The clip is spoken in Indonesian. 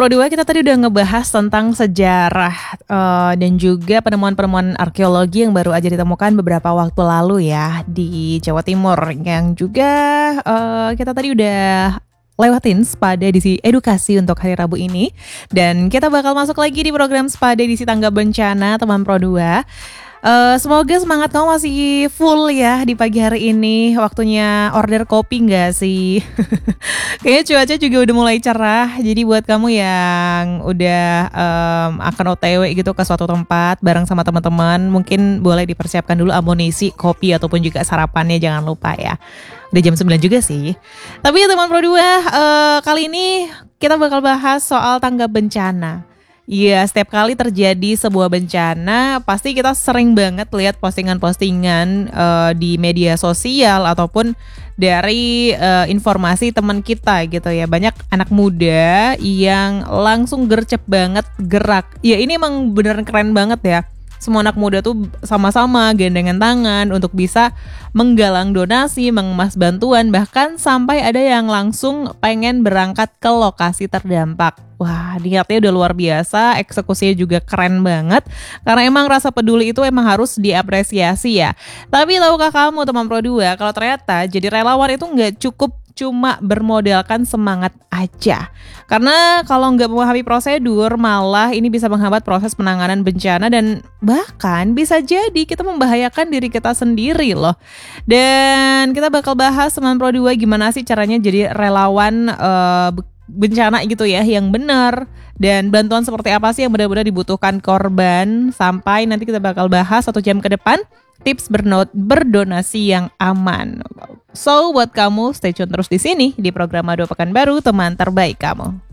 Pro 2 kita tadi udah ngebahas tentang sejarah dan juga penemuan-penemuan arkeologi yang baru aja ditemukan beberapa waktu lalu ya di Jawa Timur. Yang juga kita tadi udah lewatin Spada Edisi Edukasi untuk hari Rabu ini. Dan kita bakal masuk lagi di program Spada Edisi Tangga Bencana teman Pro 2. Semoga semangat kamu masih full ya di pagi hari ini. Waktunya order kopi gak sih? Kayaknya cuaca juga udah mulai cerah. Jadi buat kamu yang udah akan OTW gitu ke suatu tempat bareng sama teman-teman, mungkin boleh dipersiapkan dulu amunisi kopi ataupun juga sarapannya, jangan lupa ya. Udah jam 9 juga sih. Tapi ya teman Pro 2, kali ini kita bakal bahas soal tangga bencana. Iya, setiap kali terjadi sebuah bencana, pasti kita sering banget lihat postingan-postingan di media sosial ataupun dari informasi teman kita gitu ya. Banyak anak muda yang langsung gercep banget gerak. Ya ini emang beneran keren banget ya. Semua anak muda tuh sama-sama gandengan tangan untuk bisa menggalang donasi, mengemas bantuan, bahkan sampai ada yang langsung pengen berangkat ke lokasi terdampak. Wah, niatnya udah luar biasa, eksekusinya juga keren banget. Karena emang rasa peduli itu emang harus diapresiasi ya. Tapi tahukah kamu teman Pro 2, kalau ternyata jadi relawan itu nggak cukup cuma bermodalkan semangat aja. Karena kalau nggak memahami prosedur, malah ini bisa menghambat proses penanganan bencana dan bahkan bisa jadi kita membahayakan diri kita sendiri loh. Dan kita bakal bahas teman Pro 2 gimana sih caranya jadi relawan bencana gitu ya yang benar, dan bantuan seperti apa sih yang benar-benar dibutuhkan korban, sampai nanti kita bakal bahas 1 jam ke depan tips berdonasi yang aman. So buat kamu stay tune terus di sini di program Ado Pekanbaru, teman terbaik kamu.